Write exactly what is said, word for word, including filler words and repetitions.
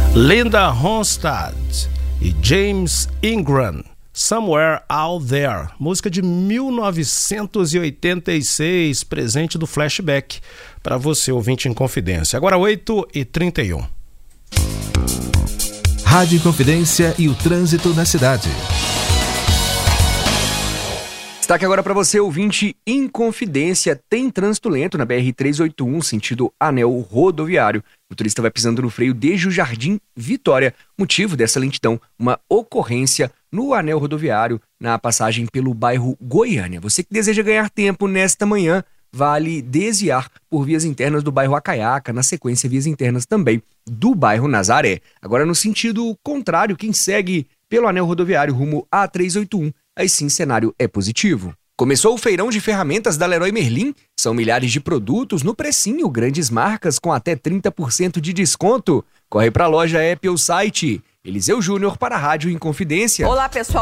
Linda Ronstadt e James Ingram, Somewhere Out There, música de mil novecentos e oitenta e seis, presente do Flashback, para você ouvinte em confidência. Agora oito e trinta e um. Rádio Inconfidência e o trânsito na cidade. Destaque agora para você, ouvinte Inconfidência. Tem trânsito lento na B R trezentos e oitenta e um, sentido anel rodoviário. O motorista vai pisando no freio desde o Jardim Vitória. Motivo dessa lentidão, uma ocorrência no anel rodoviário na passagem pelo bairro Goiânia. Você que deseja ganhar tempo nesta manhã, vale desviar por vias internas do bairro Acaiaca, na sequência vias internas também do bairro Nazaré. Agora no sentido contrário, quem segue pelo anel rodoviário rumo a trezentos e oitenta e um, aí sim cenário é positivo. Começou o feirão de ferramentas da Leroy Merlin. São milhares de produtos no precinho, grandes marcas com até trinta por cento de desconto. Corre para a loja, app ou site. Eliseu Júnior para a Rádio Inconfidência. Olá, pessoal.